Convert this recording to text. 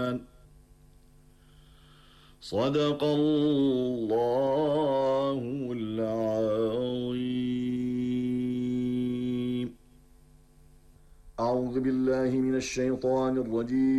صدق الله العظيم. أعوذ بالله من الشيطان الرجيم.